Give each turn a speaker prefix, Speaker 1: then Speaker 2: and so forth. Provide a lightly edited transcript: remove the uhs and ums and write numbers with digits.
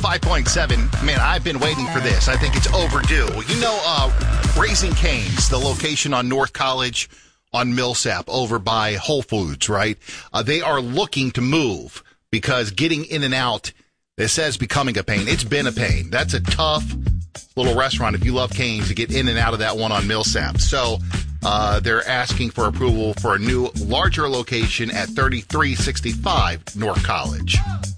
Speaker 1: 105.7. Man, I've been waiting for this. I think it's overdue. You know, Raising Cane's, the location on North College on Millsap over by Whole Foods, right? They are looking to move because getting in and out, it says becoming a pain. It's been a pain. That's a tough little restaurant if you love Cane's to get in and out of that one on Millsap. So they're asking for approval for a new, larger location at 3365 North College.